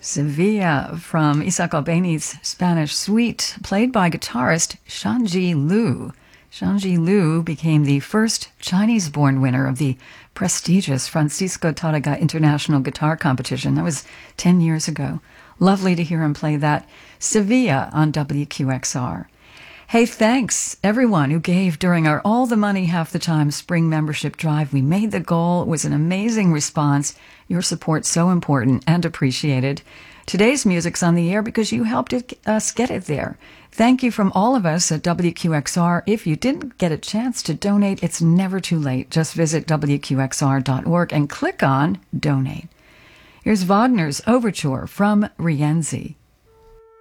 Sevilla from Isaac Albeni's Spanish Suite, played by guitarist Shanji Liu. Shanji Liu became the first Chinese-born winner of the prestigious Francisco Tárrega International Guitar Competition. That was 10 years ago. Lovely to hear him play that. Sevilla on WQXR. Hey, thanks everyone who gave during our All the Money Half the Time spring membership drive. We made the goal. It was an amazing response. Your support so important and appreciated. Today's music's on the air because you helped us get it there. Thank you from all of us at WQXR. If you didn't get a chance to donate, it's never too late. Just visit WQXR.org and click on Donate. Here's Wagner's Overture from Rienzi.